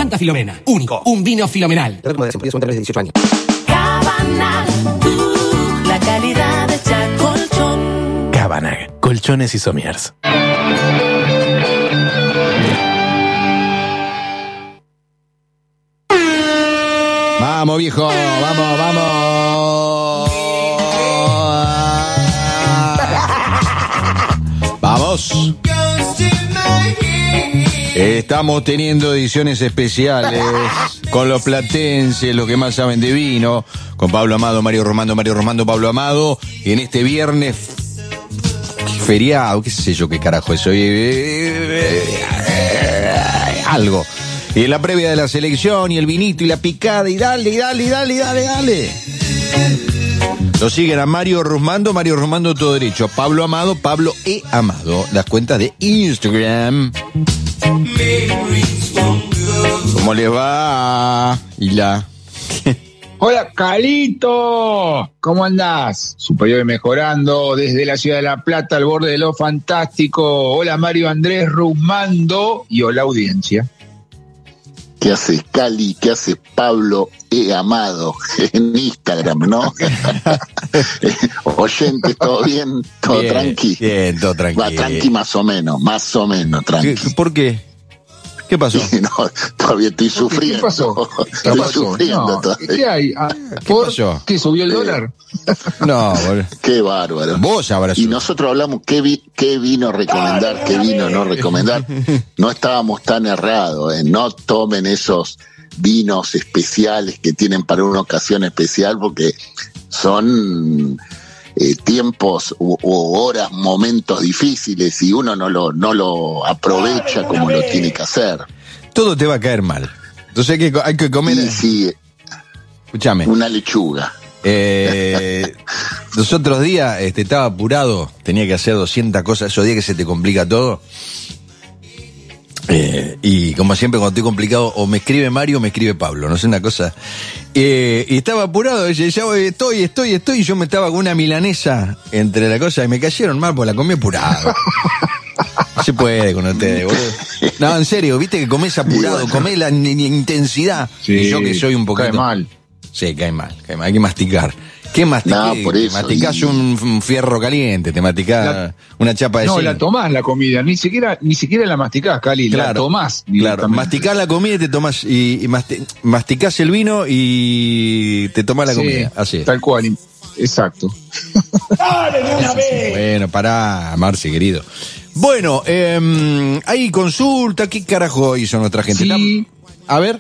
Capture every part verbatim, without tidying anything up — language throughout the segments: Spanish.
Santa Filomena. Único. Un vino filomenal. de dieciocho años. Cabanag, uh, la calidad de Chacolchón. Cabanag, colchones y somiers. Vamos, viejo, vamos, vamos. Vamos. Estamos teniendo ediciones especiales con los platenses, los que más saben de vino, con Pablo Amado, Mario Romando, Mario Romando, Pablo Amado, y en este viernes feriado, qué sé yo qué carajo es hoy, algo. Y en la previa de la selección, y el vinito, y la picada, y dale, y dale, y dale, y dale, dale. Lo siguen a Mario Romando, Mario Romando todo derecho, Pablo Amado, Pablo E. Amado, las cuentas de Instagram. ¿Cómo les va? Y la... Hola, Calito. ¿Cómo andás? Superior y mejorando desde la ciudad de La Plata al borde de lo fantástico. Hola, Mario Andrés Rusmando y hola, audiencia. ¿Qué haces, Cali? ¿Qué haces, Pablo E. Amado? En Instagram, ¿no? Oyentes, ¿todo bien? ¿Todo bien, tranqui? Bien, todo tranqui. Va, tranqui más o menos, más o menos, tranqui. ¿Qué, ¿Por qué? ¿Qué pasó? No, todavía estoy sufriendo. ¿Qué pasó? ¿Qué Estoy pasó? sufriendo No, todavía. ¿Qué hay? Ah, ¿Qué ¿por pasó? ¿Qué subió el Eh, dólar? No, boludo. Qué bárbaro. Vos sabrás. Y nosotros hablamos qué, vi, qué vino recomendar, qué vino no recomendar. No estábamos tan errados, ¿eh? No tomen esos vinos especiales que tienen para una ocasión especial, porque son eh, tiempos u, u horas, momentos difíciles, y uno no lo, no lo aprovecha como lo tiene que hacer. Todo te va a caer mal. Entonces hay que, hay que comer... Y sí, Escúchame. una lechuga. Eh, los otros días este, estaba apurado, tenía que hacer doscientas cosas, esos días que se te complica todo. Eh, y como siempre cuando estoy complicado, o me escribe Mario o me escribe Pablo, no sé, una cosa. Eh, y estaba apurado, y ya estoy, estoy, estoy, y yo me estaba con una milanesa entre la cosa y me cayeron mal porque la comí apurado. No se puede con ustedes, boludo. No, en serio, viste que comés apurado, Bueno. comés la n- n- intensidad. Sí, y yo que soy un poquito... cae mal. Sí, cae mal, cae mal, hay que masticar. ¿Qué masticás? No, por eso, Masticás y- un, un fierro caliente, te masticás La- una chapa de No, zinc. la tomás la comida, ni siquiera, ni siquiera la masticás, Cali, la Claro, tomás. claro, directamente. masticás la comida y te tomás, y, y masti- masticás el vino y te tomás la Sí, comida, así. tal cual, exacto. Bueno, pará, Marci, querido. Bueno, eh, hay consulta, ¿qué carajo hizo nuestra gente? Sí. A ver.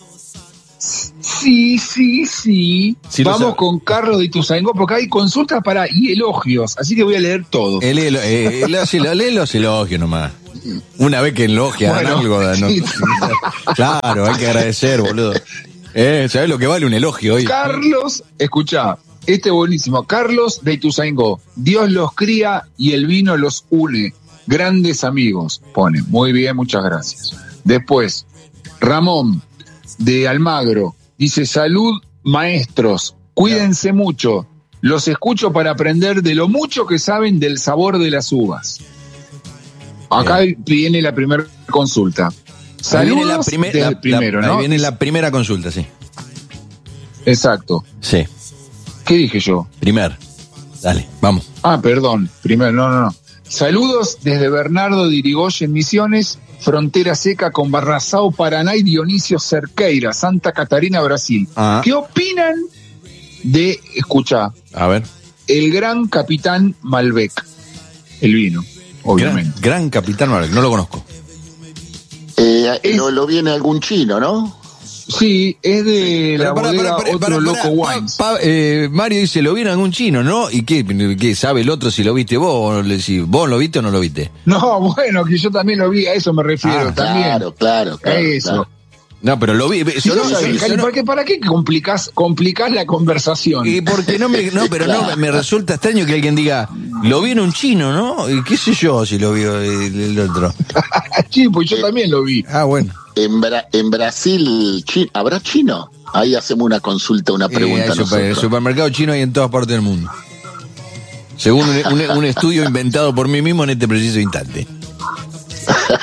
Sí, sí, sí. Sí, lo Vamos sabe. con Carlos de Ituzaingó, porque hay consultas para y elogios, así que voy a leer todo. Eh, lee, eh, lee, lee los elogios nomás. Una vez que elogian Bueno, algo, ¿no? sí. Claro, hay que agradecer, boludo. Eh, ¿sabés lo que vale un elogio hoy? Carlos, escuchá, este es buenísimo. Carlos de Ituzaingó, Dios los cría y el vino los une. Grandes amigos, pone. Muy bien, muchas gracias. Después, Ramón de Almagro, dice, salud, maestros, cuídense mucho. Los escucho para aprender de lo mucho que saben del sabor de las uvas. Acá viene la primera consulta. Ahí viene Saludos la primer- desde la- el primero, la- ¿no? Ahí viene la primera consulta, sí. Exacto. Sí, ¿Qué dije yo? primer. Dale, vamos. Ah, perdón. Primero, no, no, no. Saludos desde Bernardo de Irigoyen, Misiones, frontera seca con Barrazao, Paraná y Dionisio Cerqueira, Santa Catarina, Brasil. Ah. ¿Qué opinan de, escucha, A ver. el gran capitán Malbec? El vino, Gran, obviamente. gran Capitán Malbec, no lo conozco. Eh, Es- lo, lo viene algún chino, ¿no? Sí, es de la Pero pará, bodega pará, pará, Otro pará, Loco pará. Wines. Pa- pa- eh, Mario dice, ¿lo vieron algún chino, no? ¿Y qué, qué sabe el otro si lo viste vos? O le decís, ¿vos lo viste o no lo viste? No, bueno, que yo también lo vi, a eso me refiero, Ah, también. Claro, claro, claro. Eso. claro. No, pero lo vi. Sí, yo no, no- sabés, yo Cali, no- ¿para qué, para qué complicás, complicás la conversación? Y porque no me, no, pero no, me resulta extraño que alguien diga, lo vi en un chino, ¿no? Y qué sé yo si lo vio el, el otro. Sí, pues yo también lo vi. Ah, bueno. En, Bra- en Brasil, chi- ¿habrá chino? Ahí hacemos una consulta, una Eh, pregunta. hay super- nosotros. supermercado chino hay en todas partes del mundo. Según un, un- un estudio inventado por mí mismo en este preciso instante.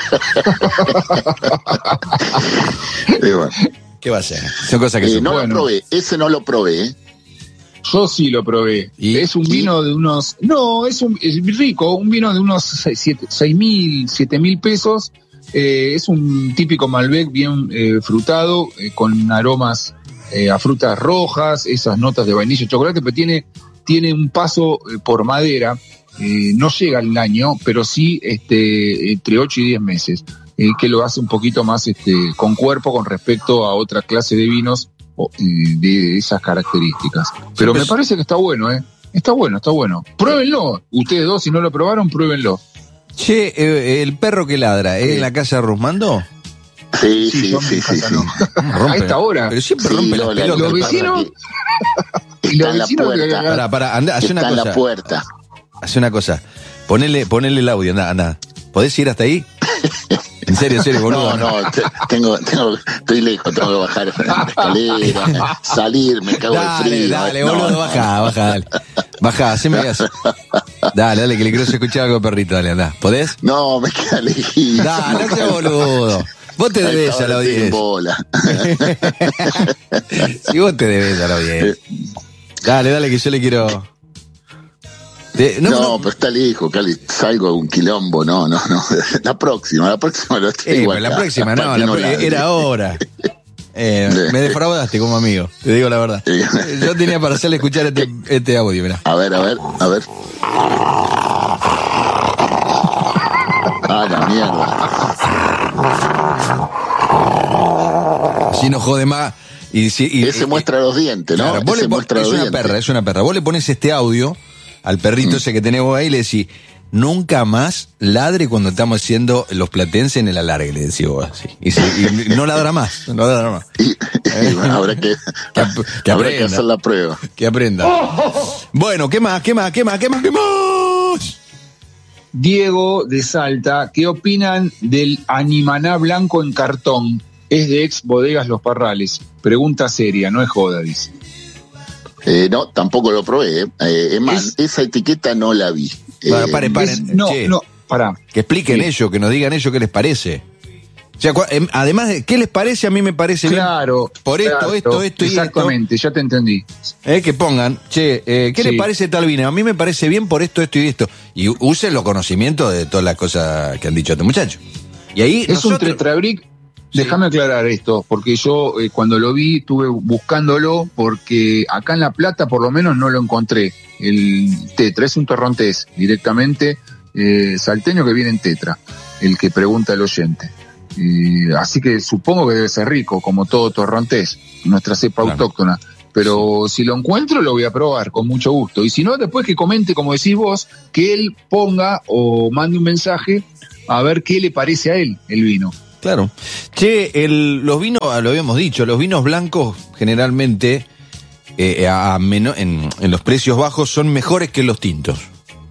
Y bueno, ¿Qué va a ser? Son cosas que eh, se no bueno. lo probé, ese no lo probé, ¿eh? Yo sí lo probé. ¿Y? Es un ¿Y? vino de unos... No, es, un, es rico, un vino de unos seis mil, siete mil pesos. Eh, es un típico Malbec bien eh, frutado, eh, con aromas eh, a frutas rojas, esas notas de vainilla y chocolate, pero tiene, tiene un paso eh, por madera. Eh, no llega al año, pero sí este, entre ocho y diez meses, eh, que lo hace un poquito más este, con cuerpo con respecto a otra clase de vinos o, eh, de esas características. Pero me parece que está bueno, ¿eh? Está bueno, está bueno. Pruébenlo. Ustedes dos, si no lo probaron, pruébenlo. Che, eh, el perro que ladra, ¿es en la casa de Rusmando? Sí, sí, yo en sí, mi sí, casa sí. no. Rompe. A esta hora. Pero siempre Sí, rompe las Lola, pelotas. Los lo que pasa vecinos- es que está en la vecinos que- puerta, Pará, pará, anda, hace está una en la cosa. puerta. Hace una cosa. Ponele, ponele el audio, anda, anda. ¿Podés ir hasta ahí? En serio, en serio, boludo. No, no, te- tengo, tengo, estoy lejos, tengo que bajar la escalera, salir, me cago de Dale, frío. dale, No, boludo, no, baja, baja, dale. Baja, haceme caso. Dale, dale, que le quiero escuchar algo, perrito, dale, anda. ¿Podés? No, me queda lejísimo. Dale, no seas boludo. Vos te debes a la Ahora estoy en audiencia. bola. Si vos te debes a la audiencia. Dale, dale, que yo le quiero. Te- No, no, no, pero está lejos, Cali, salgo de un quilombo, no, no, no. La próxima, la próxima lo eh, traigo pero la acá, próxima, no, para la que pro- ladre. era ahora. Eh, me defraudaste como amigo, te digo la verdad. Sí. Yo tenía para hacerle escuchar este, este audio, mirá. A ver, a ver, a ver. Ah, la mierda. Así no jode más. Y, si- y- Ese y- muestra los dientes, ¿no? Claro, vos Ese le pon- muestra es los una dientes. perra, es una perra. Vos le pones este audio al perrito Mm. ese que tenés vos ahí y le decís, nunca más ladre cuando estamos haciendo los platenses en el alargue, le decís vos así. Y, si- y no ladra más, no ladra más. Y, y bueno, habrá que, Que ap- que habrá que aprenda. hacer la prueba. Que aprenda. Bueno, ¿qué más? ¿Qué más? ¿Qué más? ¿Qué más? ¿Qué más? Diego de Salta, ¿qué opinan del Animaná blanco en cartón? Es de ex bodegas Los Parrales. Pregunta seria, no es joda, dice. Eh, no, tampoco lo probé. ¿eh? Eh, es más, Es- esa etiqueta no la vi. Eh, Bueno, pare, pare. Es- no, che. no, pará. Que expliquen Sí. ellos, que nos digan ellos qué les parece. O sea, cua- em, además de qué les parece, a mí me parece bien. Claro. Por esto, claro, esto, esto y esto. Exactamente, ya te entendí. Eh, que pongan, che, eh, ¿qué Sí. les parece tal vino? A mí me parece bien por esto, esto y esto. Y u- usen los conocimientos de todas las cosas que han dicho este muchacho. Y ahí Es un nosotros- tetrabric. Sí. Déjame aclarar esto, porque yo eh, cuando lo vi estuve buscándolo, porque acá en La Plata por lo menos no lo encontré. El tetra es un torrontés directamente eh, salteño que viene en tetra, el que pregunta el oyente. Eh, así que supongo que debe ser rico, como todo torrontés, nuestra cepa Claro. autóctona. Pero si lo encuentro lo voy a probar con mucho gusto. Y si no, después que comente, como decís vos, que él ponga o mande un mensaje a ver qué le parece a él el vino. Claro. Che, el, los vinos, lo habíamos dicho, los vinos blancos generalmente eh, a, a meno- en, en los precios bajos son mejores que los tintos.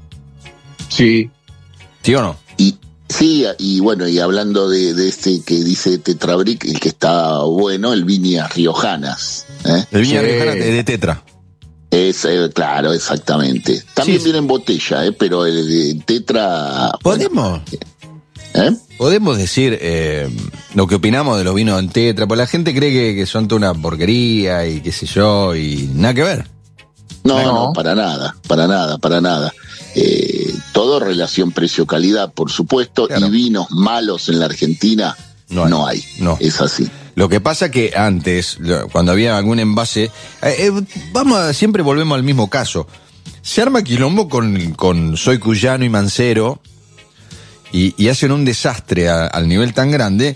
Sí. ¿Sí o no? Y sí, y bueno, y hablando de, de este que dice Tetrabric, el que está bueno, el Viñas Riojanas. ¿eh? El viña Sí. riojana de, de tetra. Es, eh, claro, exactamente. También Sí, viene en botella, ¿eh? Pero el de Tetra. ¿Podemos? ¿eh? Podemos decir eh, lo que opinamos de los vinos en tetra, porque la gente cree que, que son toda una porquería y qué sé yo, y nada que ver. No, No. no, para nada, para nada, para nada. Eh, todo relación precio-calidad, por supuesto, Claro. y vinos malos en la Argentina No no hay. hay. No. Es así. Lo que pasa que antes, lo- cuando había algún envase, eh, eh, vamos a, siempre volvemos al mismo caso. Se arma quilombo con, con Soy Cuyano y Mancero y, y hacen un desastre a- al nivel tan grande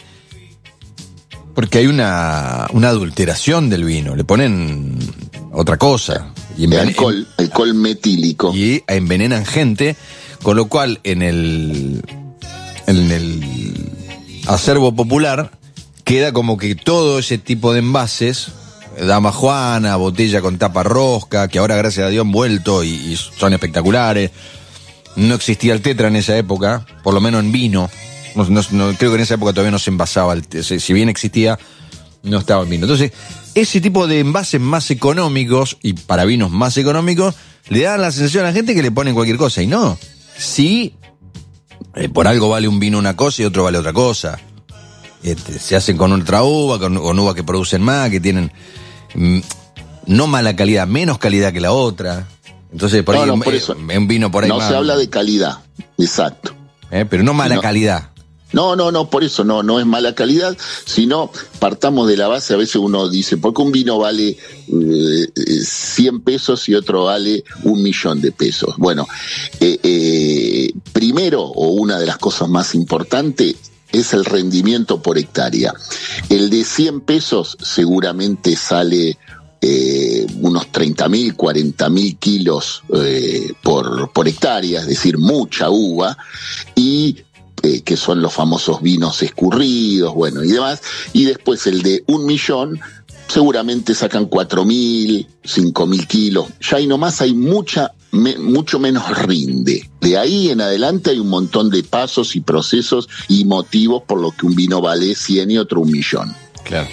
porque hay una, una adulteración del vino. Le ponen otra cosa. Y El enven- alcohol, alcohol metílico. y envenenan gente, con lo cual en el en el acervo popular queda como que todo ese tipo de envases, Dama Juana, botella con tapa rosca, que ahora gracias a Dios han vuelto y, y son espectaculares. No existía el tetra en esa época, por lo menos en vino. No, no- no- creo que en esa época todavía no se envasaba, el te- si si bien existía, no estaba en vino. Entonces, ese tipo de envases más económicos y para vinos más económicos le dan la sensación a la gente que le ponen cualquier cosa. Y no, sí Eh, por algo vale un vino una cosa y otro vale otra cosa. Este, se hacen con otra uva, con, con uvas que producen más, que tienen mm, no mala calidad, menos calidad que la otra. Entonces, por no, ahí no, un, por eso. un vino por ahí No más, se habla de calidad, exacto. Eh, pero no mala No. calidad. No, no, no, por eso no, no es mala calidad, sino partamos de la base, a veces uno dice, ¿por qué un vino vale eh, cien pesos y otro vale un millón de pesos? Bueno, eh, eh, primero, o una de las cosas más importantes, es el rendimiento por hectárea. El de cien pesos seguramente sale eh, unos treinta mil, cuarenta mil kilos eh, por, por hectárea, es decir, mucha uva, y Eh, que son los famosos vinos escurridos, bueno, y demás, y después el de un millón, seguramente sacan cuatro mil, cinco mil kilos, ya ahí nomás hay mucha, me, mucho menos rinde. De ahí en adelante hay un montón de pasos y procesos y motivos por los que un vino vale cien y otro un millón. Claro.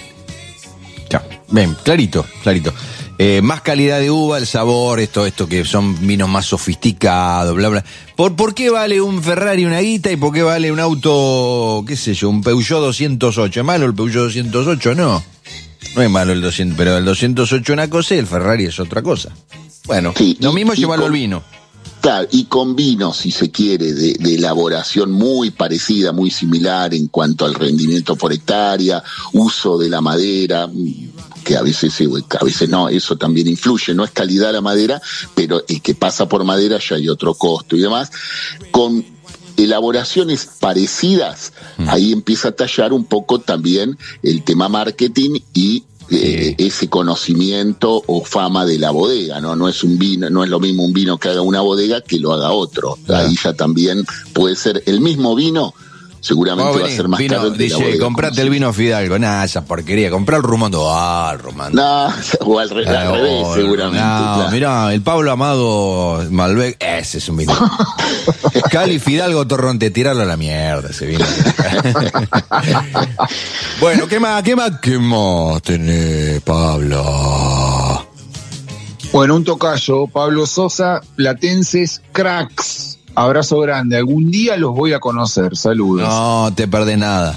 Ya, bien, clarito, clarito. Eh, más calidad de uva, el sabor, esto, esto que son vinos más sofisticados, bla, bla. ¿Por, ¿Por qué vale un Ferrari una guita y por qué vale un auto, qué sé yo, un Peugeot doscientos ocho? ¿Es malo el Peugeot doscientos ocho? No. No es malo el doscientos, pero el doscientos ocho es una cosa y el Ferrari es otra cosa. Bueno, Sí, lo y- mismo es y llevarlo con- al vino. Claro, y con vinos, si se quiere, de, de elaboración muy parecida, muy similar en cuanto al rendimiento por hectárea, uso de la madera, que a veces, eh, a veces no, eso también influye, no es calidad la madera, pero el que pasa por madera ya hay otro costo y demás. Con elaboraciones parecidas, ahí empieza a tallar un poco también el tema marketing y eh, ese conocimiento o fama de la bodega, ¿no? No es un vino, no es lo mismo un vino que haga una bodega que lo haga otro. Claro. Ahí ya también puede ser el mismo vino, seguramente Vamos, va a vení, ser más vino, caro el de la dice, bodega comprate el conocida. vino Fidalgo. Nah, esa porquería. Comprá el Rumondo. Ah, el Rumondo. No, o al, re- al Ah, revés, oh, seguramente. no, claro. mirá, el Pablo Amado Malbec, ese es un vino. Cali Fidalgo Torronte, tirarlo a la mierda ese vino. Bueno, ¿qué más? ¿Qué más? ¿Qué más tenés, Pablo? Bueno, un tocayo, Pablo Sosa, Platenses, cracks. Abrazo grande. Algún día los voy a conocer. Saludos. No te perdés nada.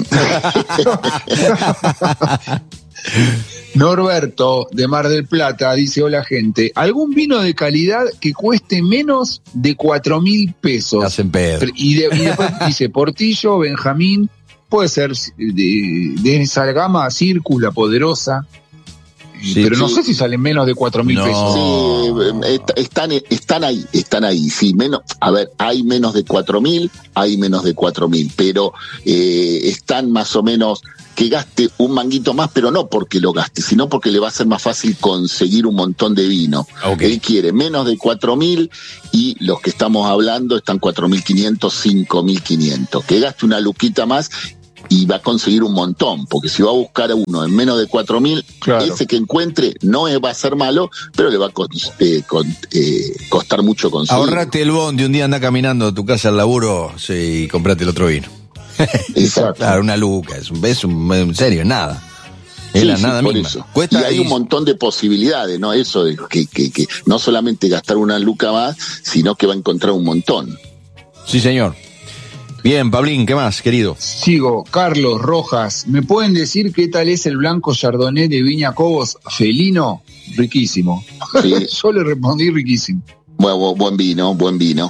Norberto, de Mar del Plata, dice: hola gente. ¿Algún vino de calidad que cueste menos de cuatro mil pesos? Hacen pedo. Y, de- y después dice Portillo, Benjamín, puede ser de, de esa gama, Círcula, Poderosa. Sí, pero no sí. sé si salen menos de cuatro mil No. pesos. Sí, eh, est- están, están ahí, están ahí, sí, menos, a ver, hay menos de cuatro mil, hay menos de cuatro mil, pero eh, están más o menos que gaste un manguito más, pero no porque lo gaste, sino porque le va a ser más fácil conseguir un montón de vino. Ok. Él quiere menos de cuatro mil y los que estamos hablando están cuatro mil quinientos, cinco mil quinientos, que gaste una luquita más y va a conseguir un montón, porque si va a buscar a uno en menos de cuatro mil, Claro. ese que encuentre no es- va a ser malo, pero le va a co- eh, con- eh, costar mucho conseguir. Ahorrate el bondi, un día anda caminando a tu casa al laburo, sí, y comprate el otro vino. Exacto. Claro, una luca, es un, es un, en serio, nada. Es Sí, la sí, nada por misma. eso. Cuesta y hay un montón de posibilidades, ¿no? Eso de que, que, que no solamente gastar una luca más, sino que va a encontrar un montón. Sí, señor. Bien, Pablín, ¿qué más, querido? Sigo, Carlos Rojas, ¿me pueden decir qué tal es el blanco Chardonnay de Viña Cobos Felino? Riquísimo. Sí. Yo le respondí riquísimo. Buen, buen- buen vino, buen vino.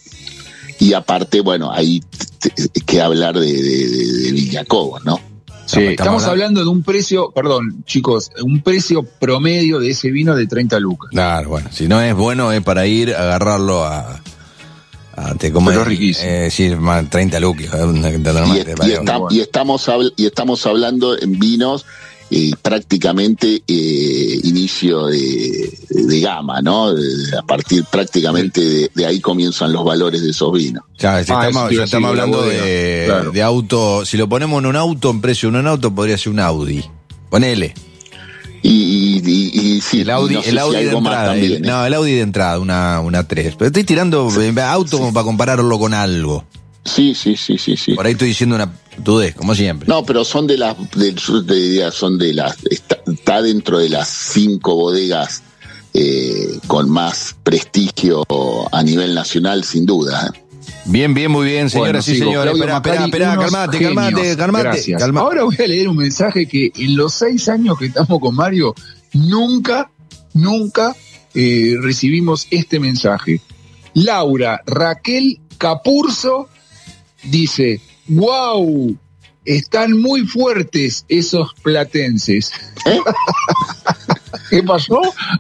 Y aparte, bueno, hay t- t- que hablar de, de, de, de Villacobos, ¿no? Sí, Estamos estamos hablando- hablando de un precio, perdón, chicos, un precio promedio de ese vino de treinta lucas. Claro, bueno, si no es bueno es para ir a agarrarlo a... a te como Pero es, riquísimo. eh, sí, más treinta lucas. eh, una- Y, normal, est- te y vale. está- bueno. y estamos habl- y estamos hablando en vinos eh, prácticamente eh, inicio de, de gama, ¿no? De- a partir prácticamente de, de ahí comienzan los valores de esos vinos. Ya, si Ah, eso estamos, te ya iba a decir, estamos la hablando bodega, de, claro. de auto. Si lo ponemos en un auto, en precio de un auto, podría ser un Audi. Ponele. Y, y, y- y sí, el Audi, y no sé el si Audi de algo más entrada. también, el- ¿eh? No, el Audi de entrada, una, una tres. Pero estoy tirando eh, auto como para compararlo con algo. Sí, sí, sí, sí, sí. Por ahí estoy diciendo una tudez, como siempre. No, pero son de las, de, de- son de las, está, está dentro de las cinco bodegas eh, con más prestigio a nivel nacional, sin duda. ¿eh? Bien, bien, muy bien, señoras Bueno, y sigo. señores. Claudio Espera, espera, Macari, espera, unos calmate, genios. calmate, calmate, Gracias. calmate. Ahora voy a leer un mensaje que en los seis años que estamos con Mario, nunca, nunca eh, recibimos este mensaje. Laura Raquel Capurzo dice, wow, están muy fuertes esos platenses. ¿Eh? ¿Qué pasó?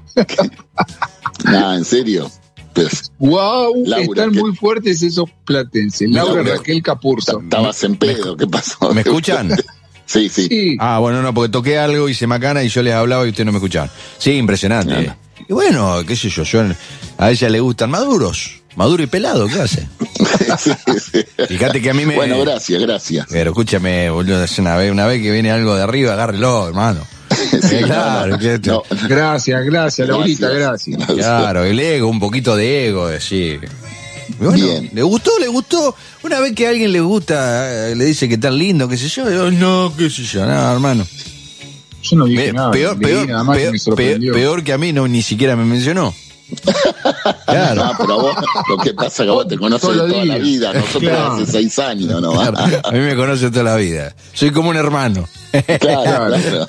No, en serio. Pues, Wow, Laura, están ¿qué? muy fuertes esos platenses. Laura Laura, Raquel Capurzo. estabas en pedo, ¿qué pasó? ¿Me escuchan? Sí, sí. Sí. Ah, bueno, no, porque toqué algo y se macana y yo les hablaba y ustedes no me escuchaban. Sí, impresionante. Claro. Y bueno, qué sé yo, yo, a ella le gustan maduros, maduro y pelado, ¿qué hace? Sí, sí. Fíjate que a mí me... Bueno, gracias, gracias. Pero escúchame, boludo, es una vez, una vez que viene algo de arriba, agárrelo, hermano. Sí, Eh, claro, no, que- no, Gracias, gracias, Laurita, gracias. Gracias. Claro, el ego, un poquito de ego, sí. Y bueno, Bien. ¿le gustó? ¿Le gustó? Una vez que a alguien le gusta, eh, le dice que tan lindo, qué sé yo, yo, no, qué sé yo, no, hermano. Yo no dije Me- nada, peor, leí peor, nada más y peor, me sorprendió. peor- peor que a mí, no, ni siquiera me mencionó. Claro. No, pero vos, lo que pasa es que vos te conoces de Todos los toda la días. vida. Nosotros Claro. hace seis años, ¿no? Claro, a mí me conoce toda la vida. Soy como un hermano. Claro, claro.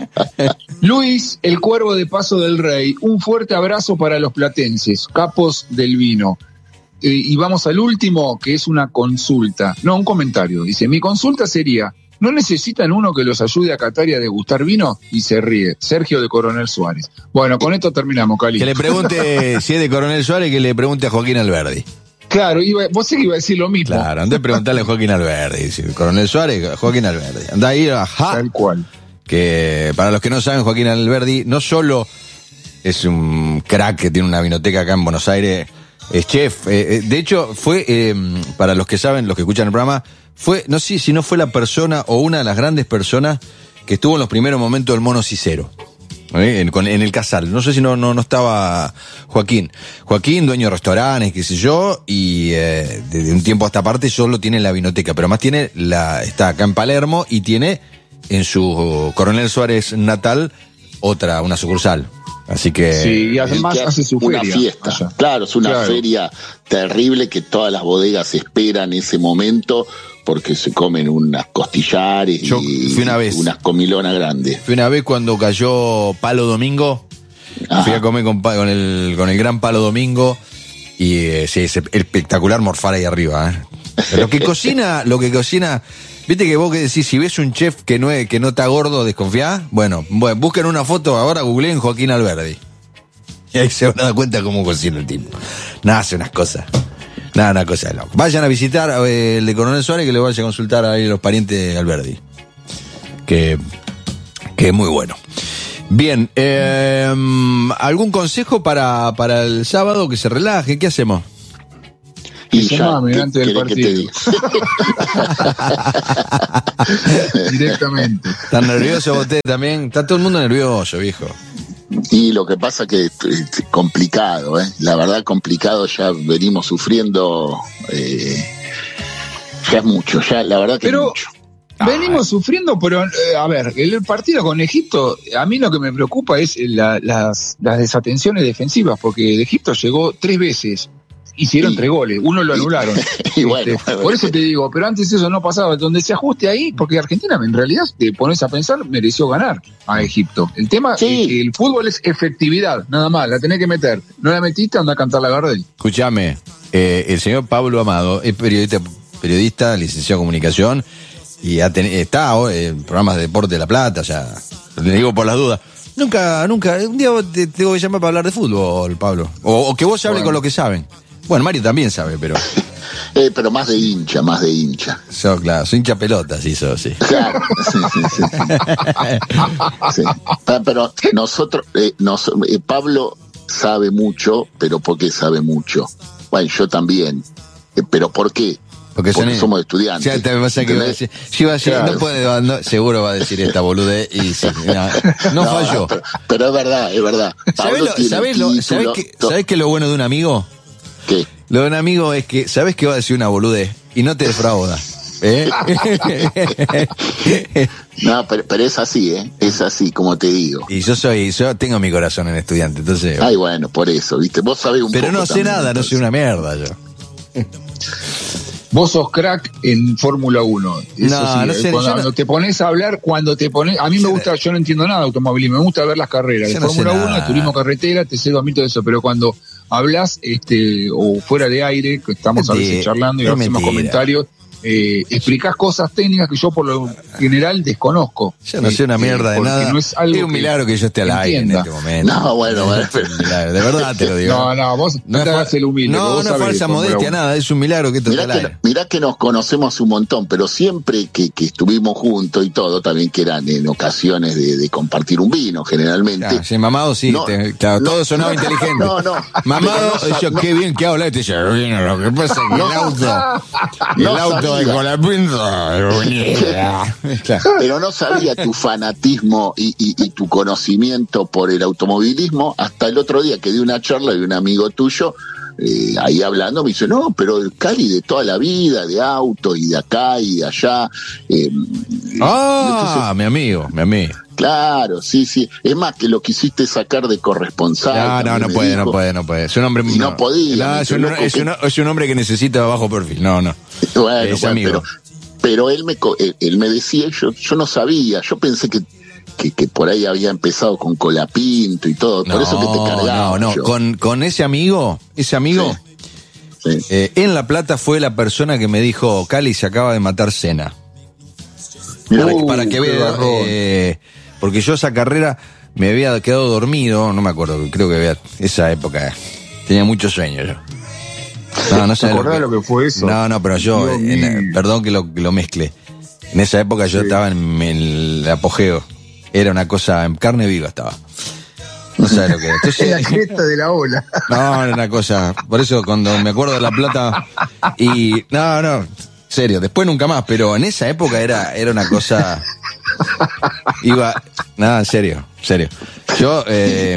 Luis, el cuervo de Paso del Rey, un fuerte abrazo para los platenses, capos del vino. Eh, y vamos al último, que es una consulta, no, un comentario. Dice, mi consulta sería, ¿no necesitan uno que los ayude a catar y a degustar vino? Y se ríe. Sergio de Coronel Suárez. Bueno, con esto terminamos, Cali. Que le pregunte, si es de Coronel Suárez, que le pregunte a Joaquín Alberdi. Claro, iba, vos sé que iba a decir lo mismo. Claro, andá a preguntarle a Joaquín Alberdi. Si Coronel Suárez, Joaquín Alberdi. Andá ahí, ajá. Tal cual. Que para los que no saben, Joaquín Alberdi no solo es un crack que tiene una vinoteca acá en Buenos Aires, es chef. Eh, eh, de hecho, fue, eh, para los que saben, los que escuchan el programa, fue, no sé si no fue la persona o una de las grandes personas que estuvo en los primeros momentos del Mono Cicero. ¿eh? En, con- en el Casal. No sé si no, no, no estaba Joaquín. Joaquín, dueño de restaurantes, qué sé yo, y eh, desde un tiempo a esta parte solo tiene la vinoteca, pero más tiene la, está acá en Palermo y tiene en su Coronel Suárez natal otra, una sucursal. Así que Sí, y además El que hace su una feria. fiesta. allá. Claro, es una Claro. feria terrible que todas las bodegas esperan ese momento porque se comen unas costillares Yo y fui una vez. unas comilonas grandes. fui una vez cuando cayó Palo Domingo, Ajá. fui a comer con, Pa- con el, con el gran Palo Domingo y eh, sí, es espectacular morfar ahí arriba. ¿eh? Lo que cocina, lo que cocina, viste que vos que decís, si ves un chef que no, es, que no está gordo, desconfiá, bueno, bueno, busquen una foto ahora, googleen Joaquín Alberdi. Y ahí se van a dar cuenta cómo cocina el tipo. Nada, hace unas cosas. Nada, una cosa de loco. Vayan a visitar eh, el de Coronel Suárez, que le vaya a consultar ahí a los parientes de Alberdi. Que, que es muy bueno. Bien, eh, ¿algún consejo para, para el sábado? Que se relaje, ¿qué hacemos? Y se ya, mame ¿qué antes del querés que te partido. diga? Directamente. ¿Están nerviosos ustedes también? Está todo el mundo nervioso, viejo. Y lo que pasa que es es complicado, ¿eh? La verdad complicado, ya venimos sufriendo, eh, ya es mucho, ya la verdad que Pero- es mucho. Venimos sufriendo, pero eh, a ver, el partido con Egipto, a mí lo que me preocupa es la- las, las desatenciones defensivas, porque de Egipto llegó tres veces, hicieron Y- tres goles, uno lo y- anularon. y bueno, Este, por eso te digo, pero antes eso no pasaba, donde se ajuste ahí, porque Argentina en realidad, te pones a pensar, mereció ganar a Egipto. El tema Sí. es que el fútbol es efectividad, nada más, la tenés que meter. No la metiste, anda a cantar la Gardel. Escúchame, eh, el señor Pablo Amado es periodista, periodista licenciado en comunicación y ha ten- está eh, en programas de deporte de La Plata, o sea, le digo por las dudas. Nunca, nunca, un día te tengo que llamar para hablar de fútbol, Pablo. O, o que vos hables Bueno. con lo que saben. Bueno, Mario también sabe, pero Eh, pero más de hincha, más de hincha. yo, claro, soy hincha pelota, sí, eso, sí. Claro, sí, sí, sí. Sí. Ah, pero nosotros, eh, nos- eh, Pablo sabe mucho, pero ¿por qué sabe mucho? Bueno, yo también. Eh, ¿Pero por qué? Porque, Porque son- somos estudiantes. Ya te pasa que iba a decir, yo iba a decir, Claro. no puede, no, seguro va a decir esta boludez y sí, no, no falló. Pero, pero es verdad, es verdad. ¿Sabés Pablo lo, tiene sabés lo- título, sabés que, to- sabés que lo bueno de un amigo? ¿Qué? Lo de un amigo es que sabes que va a decir una boludez y no te defrauda. ¿eh? No, pero, pero es así, ¿eh? Es así, como te digo. Y yo soy, yo tengo mi corazón en estudiante, entonces. Ay, bueno, por eso, ¿viste? Vos sabés un Pero poco no sé también, nada, no entonces. soy una mierda yo. Vos sos crack en Fórmula uno. Eso No, sí, no sé, cuando, yo no- cuando te pones a hablar, cuando te pones... A mí me gusta, yo no entiendo nada de automovilismo, me gusta ver las carreras Yo de no sé Fórmula uno, nada. de turismo carretera, te sé dos mil todo eso, pero cuando hablas este, o fuera de aire, que estamos a Mentira, veces charlando y es hacemos mentira. comentarios, eh, explicás cosas técnicas que yo por lo general desconozco. Yo no sé una Este, mierda de porque nada. No es, algo es un milagro que yo esté al aire en entienda. este momento. No, bueno, bueno, Es un milagro, de verdad te lo digo. No, no, vos no, es te fa- hagas el humilde. No, vos no es sabés de falsa Fórmula modestia, uno. nada. Es un milagro que esto esté Mirá al que, aire. mirá que nos conocemos un montón, pero siempre que, que estuvimos juntos y todo, también que eran en ocasiones de, de compartir un vino, generalmente. Ah, sí, mamado, sí. No, te- claro, no, todo sonaba no, inteligente. no, no. Mamado, Pero no yo, sab- qué bien que habla este. Dice, "Bueno, lo que pasa es que el auto, el No auto de sabía. Colapinto. Claro. Pero no sabía tu fanatismo y, y- y tu conocimiento por el automovilismo hasta el otro día que di una charla de un amigo tuyo, eh, ahí hablando, me dice, no, pero el Cali de toda la vida, de auto y de acá y de allá. eh, Ah, mi amigo, mi amigo. claro, sí, sí. Es más, que lo quisiste sacar de corresponsal. No, no, también no me puede, dijo. no puede, no puede. Es un hombre. Y no podía, No, me es, un, loco es que- un- es un hombre que necesita bajo perfil. No, no. Bueno, Es bueno, amigo. pero, pero él me co- él, él me decía, yo, yo no sabía, yo pensé que, que, que por ahí había empezado con Colapinto y todo, por No, eso que te cargaba. no, no. yo. Con, con ese amigo, ese amigo, Sí. eh, en La Plata fue la persona que me dijo, Cali se acaba de matar Senna. Mirá, Para, Uh, para que qué vea, garrón. eh, porque yo esa carrera me había quedado dormido, no me acuerdo, creo que había, esa época tenía mucho sueño yo. No, no ¿Te sé acordás lo que fue eso? No, no, pero yo, Dios en- mío. perdón que lo, que lo mezcle. En esa época yo Sí. estaba en, en el apogeo. Era una cosa, en carne viva estaba. No sabes lo que era. Es la Entonces, cresta de la ola. no, era una cosa. Por eso cuando me acuerdo de La Plata y. No, no. Serio, después nunca más, pero en esa época era, era una cosa. Iba. Nada, en serio, serio. Yo. Eh,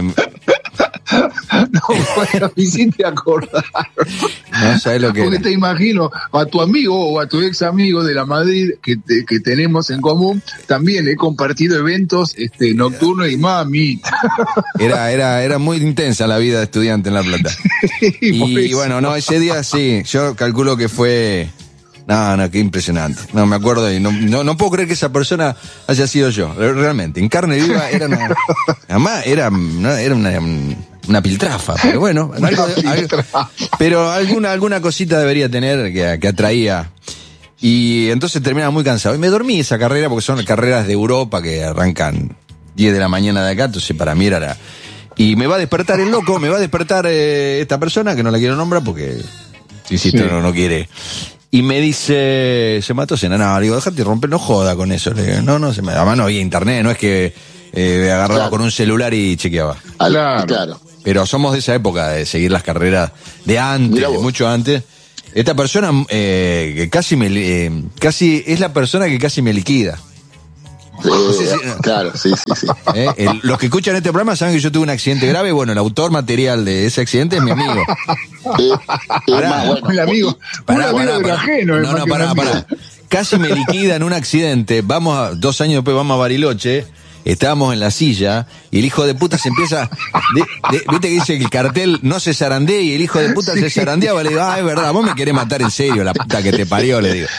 No, bueno, me hiciste acordar. no sabes lo que Porque era. te imagino a tu amigo o a tu ex amigo de la Madrid que, te- que tenemos en común, también he compartido eventos este, nocturnos y mami. Era, era, era muy intensa la vida de estudiante en La Plata. Y bueno, no, ese día sí, yo calculo que fue. No, no, qué impresionante. No me acuerdo y no, no, no puedo creer que esa persona haya sido yo, realmente. En carne viva era una. Además, era, no, era una, una piltrafa, pero bueno. algo- algo- pero alguna, alguna cosita debería tener que, que atraía. Y entonces terminaba muy cansado. Y me dormí esa carrera porque son carreras de Europa que arrancan diez de la mañana de acá, entonces para mí era la. Y me va a despertar el loco, me va a despertar eh, esta persona que no la quiero nombrar porque, insisto, Sí. no, no quiere. Y me dice, se mató Senna. No, le digo, déjate romper, no joda con eso. Le digo, no, no, se me, además no había internet, no es que eh, agarraba Claro. con un celular y chequeaba. Al- Claro. claro. Pero somos de esa época de seguir las carreras de antes, Mirá de vos. mucho antes. Esta persona eh, que casi me, eh, casi es la persona que casi me liquida. Eh, sé si- Claro, sí, sí, sí. ¿eh? El- los que escuchan este programa saben que yo tuve un accidente grave. Bueno, el autor material de ese accidente es mi amigo. Eh, es Pará, más, bueno, Un amigo, Pará, un amigo pará, del pará. ajeno. es No, más no, que un pará, amigo. pará. Casi me liquida en un accidente. Vamos a, dos años después vamos a Bariloche. Estábamos en la silla y el hijo de puta se empieza. de- de- Viste que dice que el cartel no se zarandea y el hijo de puta se zarandeaba. Le digo, ah, es verdad, vos me querés matar en serio, la puta que te parió, le digo.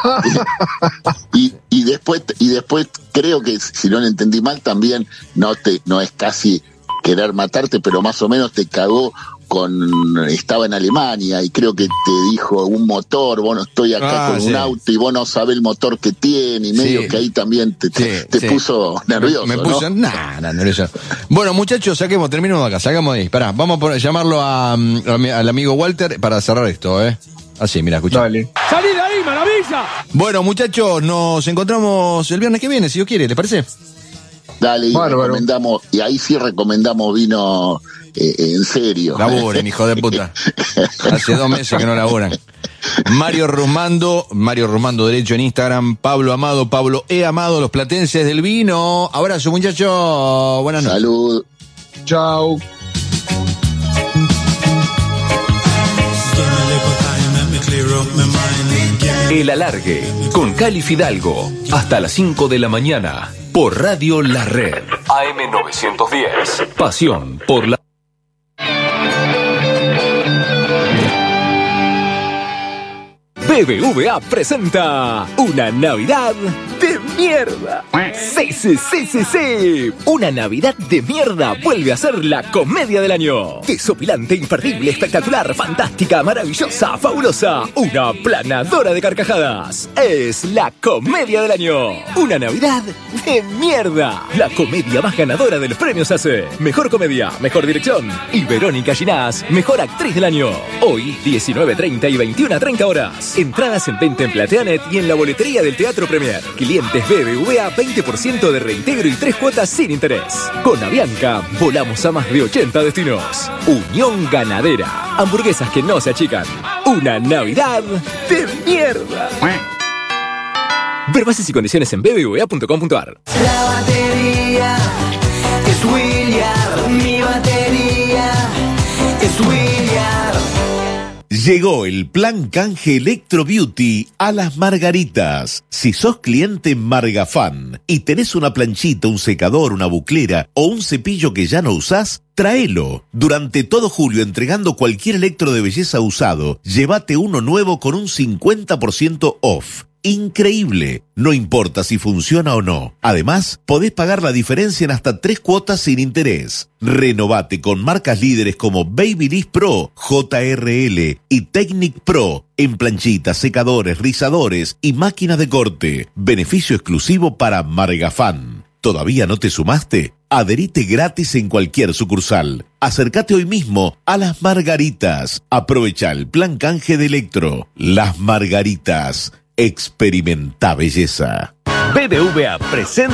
y, y después y después creo que si no lo entendí mal también no te no es casi querer matarte, pero más o menos te cagó con estaba en Alemania y creo que te dijo un motor, vos no estoy acá Ah, con sí. un auto y vos no sabés el motor que tiene y medio Sí. que ahí también te, te, Sí, te sí. puso nervioso, Me puso, ¿no? nah, nah, nervioso. Bueno, muchachos, saquemos, terminemos de acá, sacamos de ahí. Pará, vamos a poner- llamarlo a, mm, a mi- al amigo Walter para cerrar esto, ¿eh? Así, mira, escucha. Dale. ¡Salí de ahí, maravilla! Bueno, muchachos, nos encontramos el viernes que viene, si Dios quiere, ¿les parece? Dale, y Bárbaro. recomendamos y ahí sí recomendamos vino eh, en serio. Laburen, hijo de puta. Hace dos meses que no laburan. Mario Rumando, Mario Rumando Derecho en Instagram, Pablo Amado, Pablo E. Amado, los platenses del vino. Abrazo, muchachos. Buenas noches. Salud. Chao. El Alargue, con Cali Fidalgo, hasta las cinco de la mañana, por Radio La Red. A M novecientos diez, pasión por la... B B V A presenta una Navidad de mierda. Sí, sí, sí, sí, sí. Una Navidad de mierda vuelve a ser la comedia del año. Desopilante, imperdible, espectacular, fantástica, maravillosa, fabulosa. Una planadora de carcajadas. Es la comedia del año. Una Navidad de mierda. La comedia más ganadora de los premios A C E. Mejor comedia, mejor dirección. Y Verónica Ginás, mejor actriz del año. Hoy, diecinueve treinta y veintiuna treinta horas. Entradas en venta en Plateanet y en la boletería del Teatro Premier. Clientes B B V A, veinte por ciento de reintegro y tres cuotas sin interés. Con Avianca, volamos a más de ochenta destinos. Unión Ganadera. Hamburguesas que no se achican. Una Navidad de mierda. Ver bases y condiciones en b b v a punto com punto a r. La batería es William. Mi batería es William. Llegó el plan canje Electro Beauty a Las Margaritas. Si sos cliente Margafan y tenés una planchita, un secador, una buclera o un cepillo que ya no usás, tráelo. Durante todo julio, entregando cualquier electro de belleza usado, llévate uno nuevo con un cincuenta por ciento off. Increíble. No importa si funciona o no. Además, podés pagar la diferencia en hasta tres cuotas sin interés. Renovate con marcas líderes como Babyliss Pro, J R L y Technic Pro en planchitas, secadores, rizadores y máquinas de corte. Beneficio exclusivo para Margafan. ¿Todavía no te sumaste? Adherite gratis en cualquier sucursal. Acércate hoy mismo a Las Margaritas. Aprovecha el plan canje de Electro. Las Margaritas. Experimenta belleza. B B V A presenta